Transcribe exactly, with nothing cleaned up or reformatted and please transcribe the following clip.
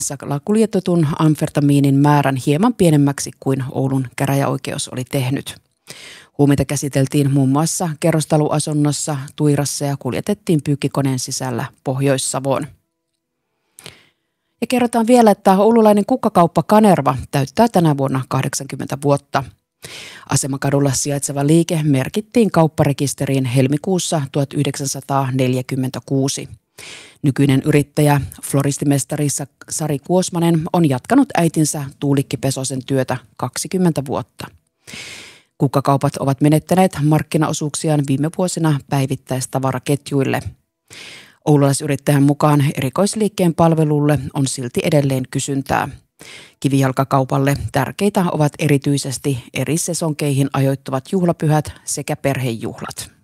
salakuljetetun amfetamiinin määrän hieman pienemmäksi kuin Oulun käräjäoikeus oli tehnyt. Huumeita käsiteltiin muun muassa kerrostaloasunnossa Tuirassa ja kuljetettiin pyykkikoneen sisällä Pohjois-Savoon. Ja kerrotaan vielä, että oululainen kukkakauppa Kanerva täyttää tänä vuonna kahdeksankymmentä vuotta. Asemakadulla sijaitseva liike merkittiin kaupparekisteriin helmikuussa tuhatyhdeksänsataaneljäkymmentäkuusi. Nykyinen yrittäjä, floristimestari Sari Kuosmanen on jatkanut äitinsä Tuulikki Pesosen työtä kaksikymmentä vuotta. Kukkakaupat ovat menettäneet markkinaosuuksiaan viime vuosina päivittäistavaraketjuille. Oululaisyrittäjän mukaan erikoisliikkeen palvelulle on silti edelleen kysyntää. Kivijalkakaupalle tärkeitä ovat erityisesti eri sesonkeihin ajoittuvat juhlapyhät sekä perhejuhlat.